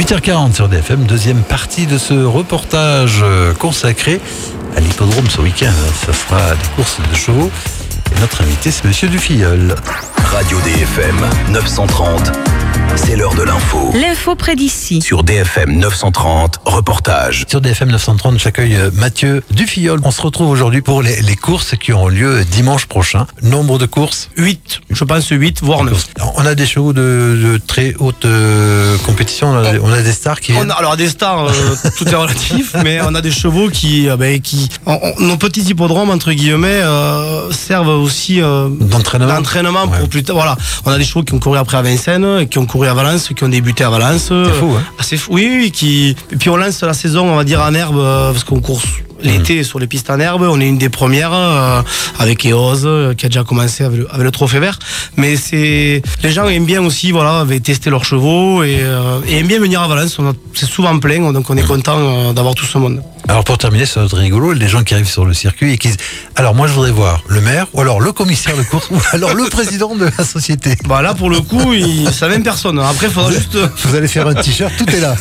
8h40 sur DFM, deuxième partie de ce reportage consacré à l'hippodrome ce week-end. Ça sera des courses de chevaux. Et notre invité, c'est Monsieur Dufilleul. Radio DFM 930, c'est l'heure de l'info. L'info près d'ici. Sur DFM 930, reportage. Sur DFM 930, j'accueille Mathieu Dufilleul. On se retrouve aujourd'hui pour les courses qui auront lieu dimanche prochain. Nombre de courses 8, je pense 8, voire 9. On a des chevaux de très haute compétition. On a des stars qui viennent. Alors des stars, tout est relatif, mais on a des chevaux qui nos petits hippodromes entre guillemets servent aussi d'entraînement pour plus tard. Voilà, on a des chevaux qui ont couru après à Vincennes, qui ont couru à Valence, qui ont débuté à Valence. C'est fou, hein. C'est fou, oui. Et puis on lance la saison, on va dire en herbe, parce qu'on court l'été sur les pistes en herbe. On est une des premières avec Eos qui a déjà commencé avec le trophée vert. Mais les gens aiment bien aussi, voilà, tester leurs chevaux et aiment bien venir à Valence. C'est souvent plein, donc on est content d'avoir tout ce monde. Alors pour terminer, ça va être rigolo, les gens qui arrivent sur le circuit et qui disent alors moi je voudrais voir le maire ou alors le commissaire de course ou alors le président de la société. Bah là pour le coup, c'est la même personne. Après il faudra juste. Vous allez faire un t-shirt, tout est là.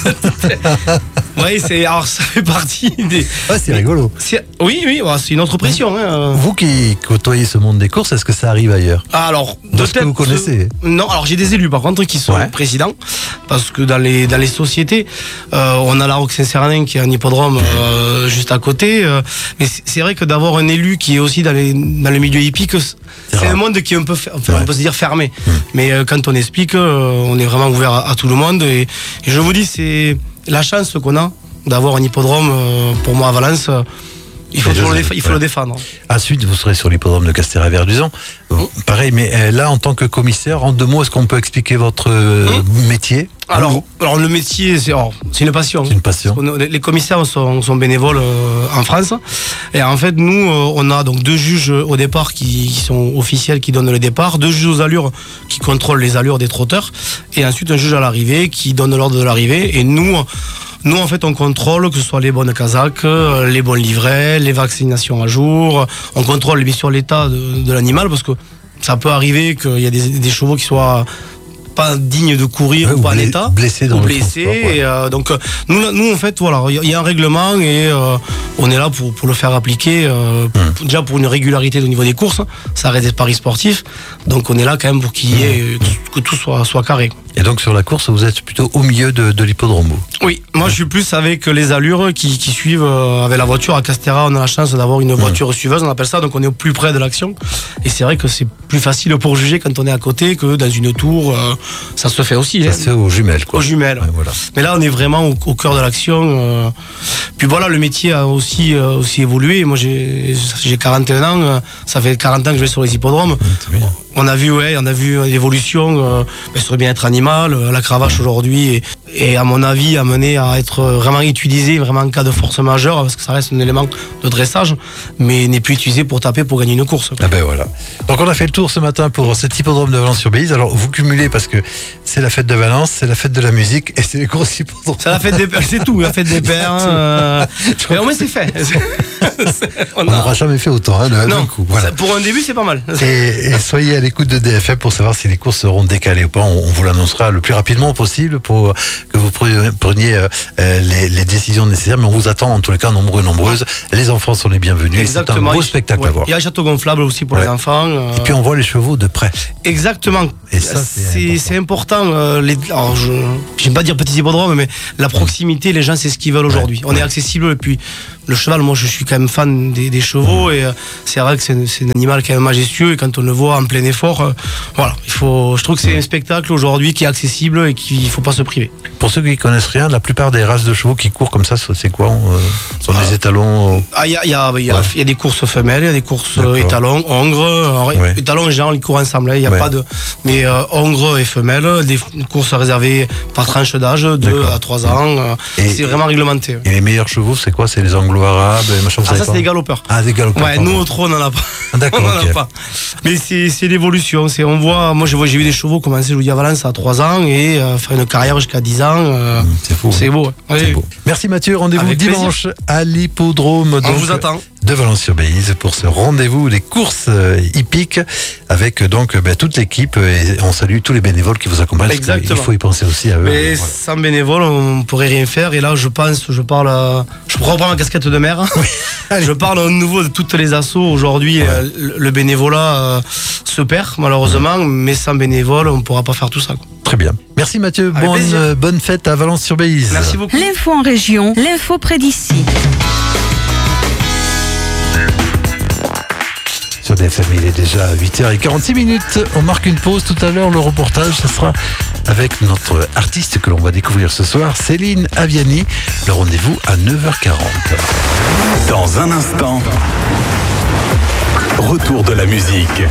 Oui, alors ça fait partie des. Ouais, c'est rigolo. Oui, c'est une autre pression. Hein. Vous qui côtoyez ce monde des courses, est-ce que ça arrive ailleurs? Alors, de ce que vous connaissez. Non, alors j'ai des élus par contre qui sont présidents, parce que dans les sociétés, on a la Roque Saint-Cernin qui est un hippodrome juste à côté. Mais c'est vrai que d'avoir un élu qui est aussi dans le milieu hippique, c'est un monde qui est un peu, on peut se dire fermé. Mais quand on explique, on est vraiment ouvert à tout le monde. Et je vous dis, c'est la chance qu'on a d'avoir un hippodrome, pour moi à Valence. Il faut le défendre. Ensuite, vous serez sur l'hippodrome de Castéra-Verduzan. Pareil, mais là, en tant que commissaire, en 2 mots, est-ce qu'on peut expliquer votre métier? Alors le métier, c'est une passion. C'est une passion. Les commissaires sont bénévoles en France. Et en fait, nous, on a donc 2 juges au départ qui sont officiels, qui donnent le départ, 2 juges aux allures qui contrôlent les allures des trotteurs, et ensuite un juge à l'arrivée qui donne l'ordre de l'arrivée. Et nous, en fait, on contrôle que ce soit les bonnes casaques, les bons livrets, les vaccinations à jour. On contrôle bien sûr l'état de l'animal, parce que ça peut arriver qu'il y a des chevaux qui soient pas dignes de courir ou pas en état, blessés dans le transport, et donc nous en fait voilà, il y a un règlement et on est là pour le faire appliquer, déjà pour une régularité au niveau des courses. Ça reste des paris sportifs, donc on est là quand même pour qu'il y ait que tout soit carré. Et donc sur la course, vous êtes plutôt au milieu de l'hippodrome? Oui, moi je suis plus avec les allures qui suivent avec la voiture. À Castéra, on a la chance d'avoir une voiture suiveuse, on appelle ça, donc on est au plus près de l'action. Et c'est vrai que c'est plus facile pour juger quand on est à côté que dans une tour. Ça se fait aussi. Ça se fait aux jumelles, quoi. Aux jumelles. Ouais, voilà. Mais là, on est vraiment au cœur de l'action. Puis voilà, le métier a aussi évolué. Moi, j'ai 41 ans. Ça fait 40 ans que je vais sur les hippodromes. On a vu l'évolution sur le bien-être animal, la cravache aujourd'hui et à mon avis amené à être vraiment utilisé vraiment en cas de force majeure, parce que ça reste un élément de dressage, mais n'est plus utilisé pour taper pour gagner une course. Ah ben voilà. Donc on a fait le tour ce matin pour cet hippodrome de Valence-sur-Bèze. Alors vous cumulez parce que c'est la fête de Valence, c'est la fête de la musique et c'est les gros hippodromes. C'est la fête des pères, c'est tout, la fête des pères. Mais au moins c'est fait. On n'aura jamais fait autant d'un coup. Voilà. Pour un début c'est pas mal. Et soyez à l'écoute de DFM pour savoir si les courses seront décalées ou pas. On vous l'annoncera le plus rapidement possible pour que vous preniez les décisions nécessaires. Mais on vous attend en tous les cas nombreuses. Les enfants sont les bienvenus. Exactement. C'est un beau spectacle à voir. Il y a un château gonflable aussi pour les enfants. Et puis on voit les chevaux de près. Exactement. Et ça c'est important. Alors j'aime pas dire petit hippodrome, mais la proximité, les gens c'est ce qu'ils veulent aujourd'hui. On est accessible, et puis le cheval, moi je suis quand même fan des chevaux, et c'est vrai que c'est un animal quand même majestueux, et quand on le voit en plein effort, voilà, je trouve que c'est un spectacle aujourd'hui qui est accessible et qu'il faut pas se priver. Pour ceux qui connaissent rien, la plupart des races de chevaux qui courent comme ça, c'est quoi? Sont des étalons? Il y a des courses femelles, il y a des courses étalons, hongres. Étalons en général ils courent ensemble, il n'y a pas de. Mais hongres et femelles, des courses réservées par tranche d'âge, 2 à 3 ans. C'est vraiment réglementé. Et les meilleurs chevaux, c'est quoi? C'est les anglo-arabes, les machins? Ça c'est des galopeurs. Ah, des galopeurs. Ouais, nous au trot on n'en a pas. D'accord. On n'en a pas. Mais c'est l'évolution. J'ai vu des chevaux commencer, je vous dis, à Valence à 3 ans et faire une carrière jusqu'à 10 ans. C'est fou. C'est beau. C'est beau. Merci Mathieu, rendez-vous dimanche à l'hippodrome. On vous attend. de Valence-sur-Béise pour ce rendez-vous des courses hippiques avec donc toute l'équipe et on salue tous les bénévoles qui vous accompagnent. Exactement. Il faut y penser aussi à eux. Mais sans bénévoles, on pourrait rien faire. Et là, je reprends ma casquette de maire. Je parle à nouveau de toutes les assos. Aujourd'hui, le bénévolat se perd malheureusement, mais sans bénévoles, on ne pourra pas faire tout ça, quoi. Très bien. Merci Mathieu. Bonne fête à Valence-sur-Béise. Merci beaucoup. L'info en région, l'info près d'ici. Sur DFM, il est déjà 8h46. On marque une pause tout à l'heure. Le reportage, ce sera avec notre artiste que l'on va découvrir ce soir, Céline Aviani. Le rendez-vous à 9h40. Dans un instant, retour de la musique.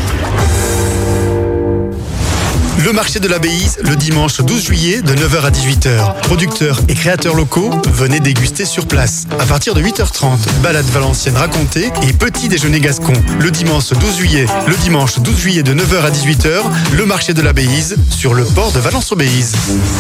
Le marché de la Béise, le dimanche 12 juillet de 9h à 18h. Producteurs et créateurs locaux, venez déguster sur place. À partir de 8h30, balade valencienne racontée et petit déjeuner gascon. Le dimanche 12 juillet de 9h à 18h, le marché de la Béise sur le port de Valence-sur-Béise.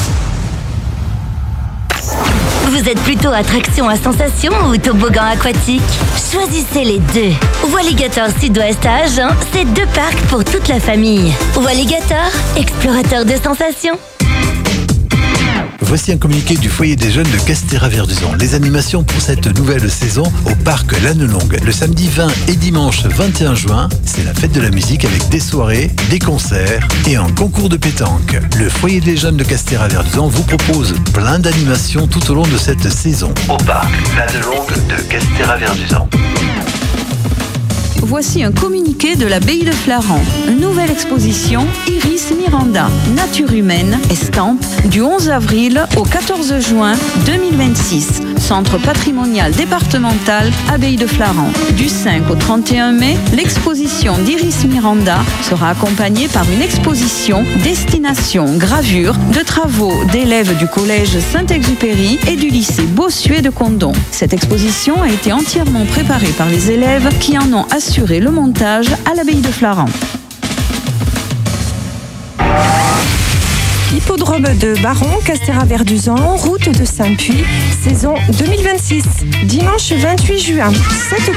Vous êtes plutôt attraction à sensation ou toboggan aquatique? Choisissez les deux. Walligator Sud-Ouest à Agen, c'est 2 parcs pour toute la famille. Walligator, explorateur de sensations. Voici un communiqué du foyer des jeunes de Castéra-Verduzan. Les animations pour cette nouvelle saison au parc Lannelongue. Le samedi 20 et dimanche 21 juin, c'est la fête de la musique avec des soirées, des concerts et un concours de pétanque. Le foyer des jeunes de Castéra-Verduzan vous propose plein d'animations tout au long de cette saison. Au parc Lannelongue de Castéra-Verduzan. Voici un communiqué de l'abbaye de Flaran. Une nouvelle exposition Iris Miranda, Nature humaine, estampe, du 11 avril au 14 juin 2026. Centre patrimonial départemental, abbaye de Flaran. Du 5 au 31 mai, l'exposition d'Iris Miranda sera accompagnée par une exposition destination gravure de travaux d'élèves du collège Saint-Exupéry et du lycée Bossuet de Condom. Cette exposition a été entièrement préparée par les élèves qui en ont assuré le montage à l'abbaye de Flaran. Hippodrome de Baron, Castéra-Verduzan, route de Saint-Puy, saison 2026. Dimanche 28 juin, 7